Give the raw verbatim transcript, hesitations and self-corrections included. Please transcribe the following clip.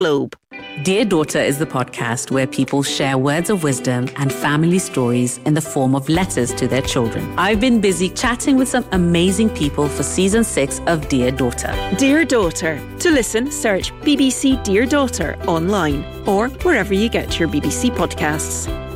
globe. Dear Daughter is the podcast where people share words of wisdom and family stories in the form of letters to their children. I've been busy chatting with some amazing people for season six of Dear Daughter. Dear Daughter. To listen, search B B C Dear Daughter online or wherever you get your B B C podcasts.